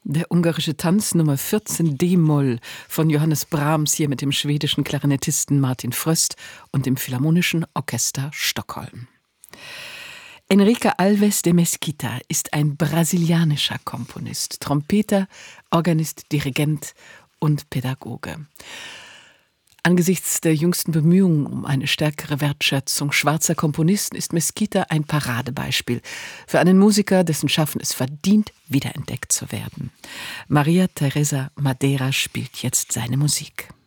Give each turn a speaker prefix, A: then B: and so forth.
A: Der ungarische Tanz Nummer 14 D-Moll von Johannes Brahms, hier mit dem schwedischen Klarinettisten Martin Fröst und dem Philharmonischen Orchester Stockholm. Enrique Alves de Mesquita ist ein brasilianischer Komponist, Trompeter, Organist, Dirigent und Pädagoge. Angesichts der jüngsten Bemühungen um eine stärkere Wertschätzung schwarzer Komponisten ist Mesquita ein Paradebeispiel für einen Musiker, dessen Schaffen es verdient, wiederentdeckt zu werden. Maria Teresa Madeira spielt jetzt seine Musik.